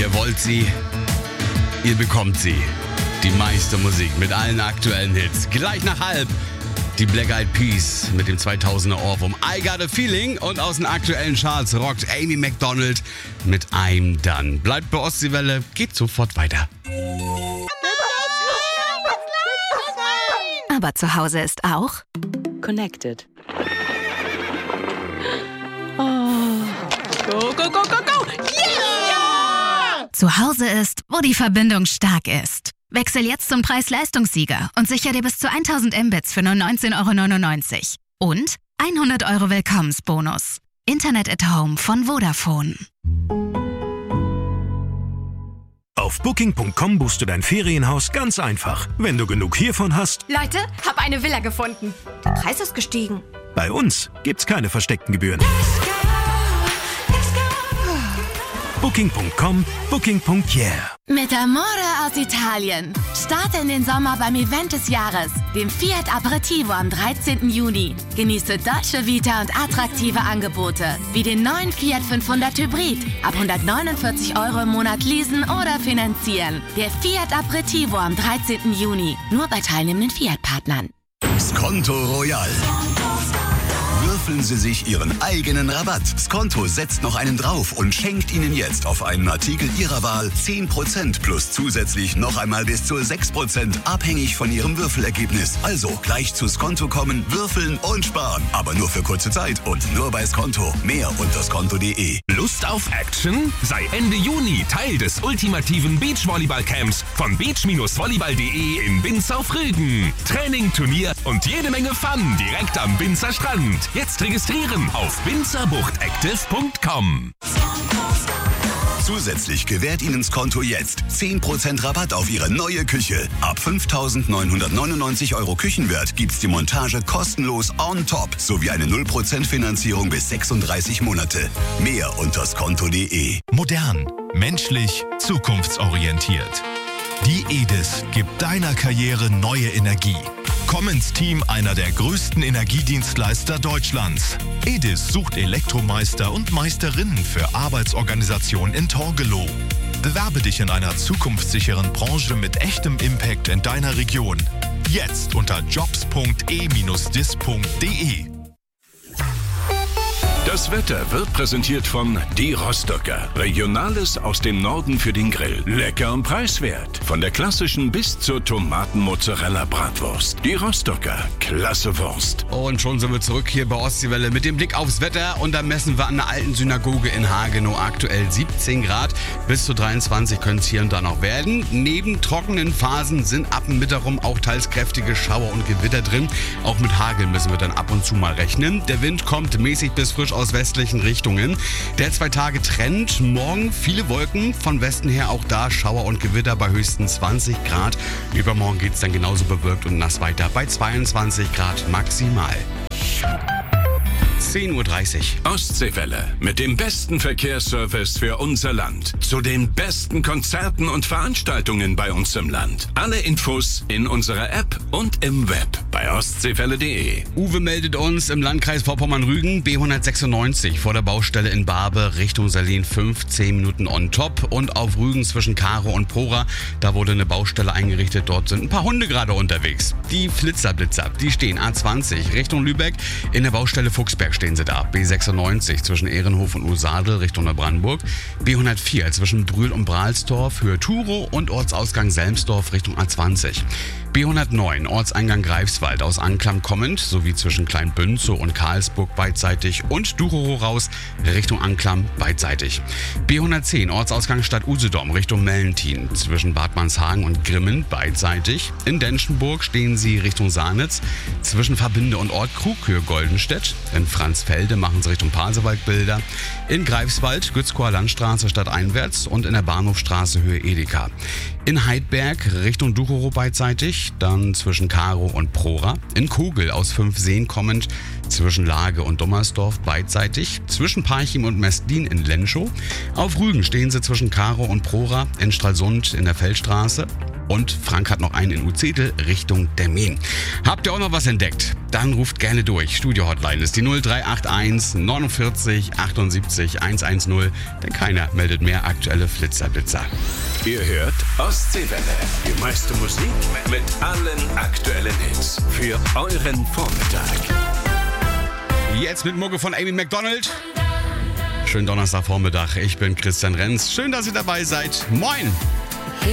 Ihr wollt sie, ihr bekommt sie. Die meiste Musik mit allen aktuellen Hits. Gleich nach halb die Black Eyed Peas mit dem 2000er Ohrwurm I Got a Feeling. Und aus den aktuellen Charts rockt Amy Macdonald mit I'm Done. Bleibt bei Ostseewelle, geht sofort weiter. Aber zu Hause ist auch Connected. Oh. Go, go, go, go, go! Yeah! Zu Hause ist, wo die Verbindung stark ist. Wechsel jetzt zum Preis-Leistungssieger und sicher dir bis zu 1000 Mbits für nur 19,99 €. Und 100 € Willkommensbonus. Internet at Home von Vodafone. Auf Booking.com buchst du dein Ferienhaus ganz einfach. Wenn du genug hiervon hast. Leute, hab eine Villa gefunden. Der Preis ist gestiegen. Bei uns gibt's keine versteckten Gebühren. Booking.com, Booking.yeah. Mit Amore aus Italien. Starte in den Sommer beim Event des Jahres, dem Fiat Aperitivo am 13. Juni. Genieße Dolce Vita und attraktive Angebote, wie den neuen Fiat 500 Hybrid. Ab 149 € im Monat leasen oder finanzieren. Der Fiat Aperitivo am 13. Juni. Nur bei teilnehmenden Fiat-Partnern. Skonto Royal. Würfeln Sie sich Ihren eigenen Rabatt. Skonto setzt noch einen drauf und schenkt Ihnen jetzt auf einen Artikel Ihrer Wahl 10% plus zusätzlich noch einmal bis zu 6%, abhängig von Ihrem Würfelergebnis. Also gleich zu Skonto kommen, würfeln und sparen. Aber nur für kurze Zeit und nur bei Skonto. Mehr unter skonto.de. Lust auf Action? Sei Ende Juni Teil des ultimativen Beachvolleyball-Camps von beach-volleyball.de in Binz auf Rügen. Training, Turnier und jede Menge Fun direkt am Binzer Strand. Jetzt registrieren auf binzerbuchtactive.com. Zusätzlich gewährt Ihnen Skonto jetzt 10% Rabatt auf Ihre neue Küche. Ab 5.999 € Küchenwert gibt's die Montage kostenlos on top sowie eine 0% Finanzierung bis 36 Monate. Mehr unter skonto.de. Modern, menschlich, zukunftsorientiert. Die EDIS gibt deiner Karriere neue Energie. Komm ins Team einer der größten Energiedienstleister Deutschlands. EDIS sucht Elektromeister und Meisterinnen für Arbeitsorganisation in Torgelow. Bewerbe dich in einer zukunftssicheren Branche mit echtem Impact in deiner Region. Jetzt unter jobs.e-dis.de. Das Wetter wird präsentiert von Die Rostocker. Regionales aus dem Norden für den Grill. Lecker und preiswert. Von der klassischen bis zur Tomaten-Mozzarella-Bratwurst. Die Rostocker. Klasse Wurst. Und schon sind wir zurück hier bei Ostseewelle mit dem Blick aufs Wetter. Und da messen wir an der alten Synagoge in Hagenow aktuell 17 Grad. Bis zu 23 können es hier und da noch werden. Neben trockenen Phasen sind ab Mittag rum auch teils kräftige Schauer und Gewitter drin. Auch mit Hagel müssen wir dann ab und zu mal rechnen. Der Wind kommt mäßig bis frisch aus westlichen Richtungen. Der 2-Tage-Trend. Morgen viele Wolken. Von Westen her auch da Schauer und Gewitter bei höchstens 20 Grad. Übermorgen geht es dann genauso bewölkt und nass weiter bei 22 Grad maximal. 10:30 Uhr. Ostseewelle mit dem besten Verkehrsservice für unser Land. Zu den besten Konzerten und Veranstaltungen bei uns im Land. Alle Infos in unserer App und im Web bei ostseewelle.de. Uwe meldet uns im Landkreis Vorpommern-Rügen, B196 vor der Baustelle in Barbe Richtung Salin 15 Minuten on top. Und auf Rügen zwischen Karo und Prora, da wurde eine Baustelle eingerichtet. Dort sind ein paar Hunde gerade unterwegs. Die Flitzerblitzer, die stehen A20 Richtung Lübeck. In der Baustelle Fuchsberg stehen sie da. B96 zwischen Ehrenhof und Usadel Richtung Neubrandenburg. B104 zwischen Brühl und Brahlsdorf Höhe Turo und Ortsausgang Selmsdorf Richtung A20. B109 Ortseingang Greifswald aus Anklam kommend sowie zwischen Kleinbünzow und Karlsburg beidseitig und Duchow raus Richtung Anklam beidseitig. B110 Ortsausgang Stadt Usedom Richtung Mellentin zwischen Bad Manshagen und Grimmen beidseitig. In Denschenburg stehen sie Richtung Sahnitz zwischen Verbinde und Ort Krug Höhe Goldenstedt. In Franzfelde machen sie Richtung Pasewaldbilder. In Greifswald Gützkower Landstraße stadteinwärts und in der Bahnhofstraße Höhe Edeka. In Heidberg Richtung Duchow beidseitig, dann zwischen Karo und Prora. In Kogel aus 5 Seen kommend zwischen Lage und Dummersdorf beidseitig. Zwischen Parchim und Mestlin in Lenschow. Auf Rügen stehen sie zwischen Karo und Prora. In Stralsund in der Feldstraße. Und Frank hat noch einen in Uzzedel Richtung Demmin. Habt ihr auch noch was entdeckt? Dann ruft gerne durch. Studio-Hotline ist die 0381 49 78 110, denn keiner meldet mehr aktuelle Flitzerblitzer. Ihr hört Ostseewelle. Die meiste Musik mit allen aktuellen Hits für euren Vormittag. Jetzt mit Mucke von Amy Macdonald. Schönen Donnerstagvormittag. Ich bin Christian Renz. Schön, dass ihr dabei seid. Moin!